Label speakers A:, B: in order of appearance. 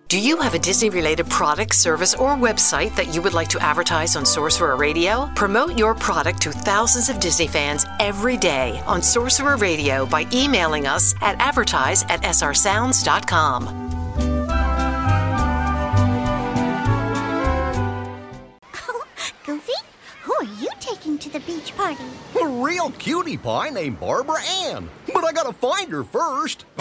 A: Do you have a Disney-related product, service, or website that you would like to advertise on Sorcerer Radio? Promote your product to thousands of Disney fans every day on Sorcerer Radio by emailing us at advertise@srsounds.com.
B: Goofy, who are you taking to the beach party?
C: A real cutie pie named Barbara Ann. But I gotta find her first.